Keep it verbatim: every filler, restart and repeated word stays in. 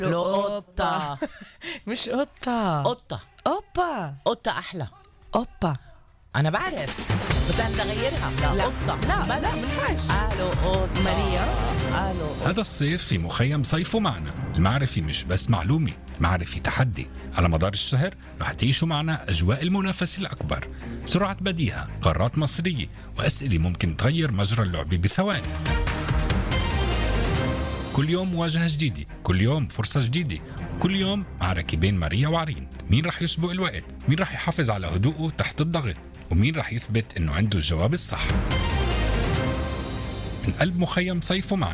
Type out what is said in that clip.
لو قطة. مش قطة، قطة أوبا قطة أحلى. أوبا. أنا بعرف بس أنا بدي أغيرها. لا, لا. قطة. لا ما لا منفعش. قالوا قطة ماريا. قالوا قطة. هذا الصيف في مخيم صيفوا معنا. المعرفة مش بس معلومة، المعرفة تحدي. على مدار الشهر رح تعيشوا معنا أجواء المنافسة الأكبر، سرعة بديهة، قارات مصرية، وأسئلة ممكن تغير مجرى اللعبة بثواني. كل يوم مواجهة جديدة، كل يوم فرصة جديدة، كل يوم معركة بين ماريا وعرين. مين رح يسبق الوقت؟ مين رح يحافظ على هدوءه تحت الضغط؟ ومين رح يثبت إنه عنده الجواب الصح؟ من قلب مخيم صيفوا معنا